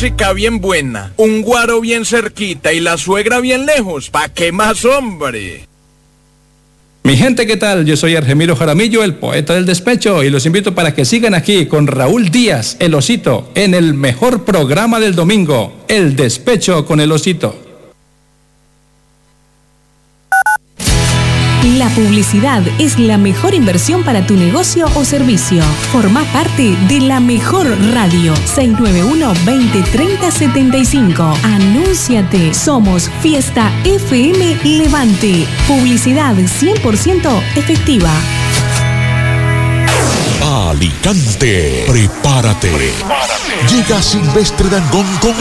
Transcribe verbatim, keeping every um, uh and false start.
música bien buena, un guaro bien cerquita y la suegra bien lejos. ¿Pa' qué más, hombre? Mi gente, ¿qué tal? Yo soy Argemiro Jaramillo, el poeta del despecho, y los invito para que sigan aquí con Raúl Díaz, el Osito, en el mejor programa del domingo, El Despecho con el Osito. La publicidad es la mejor inversión para tu negocio o servicio. Forma parte de la mejor radio. seis nueve uno, veinte, treinta, setenta y cinco. Anúnciate. Somos Fiesta F M Levante. Publicidad cien por ciento efectiva. Alicante, prepárate. Llega Silvestre Dangond con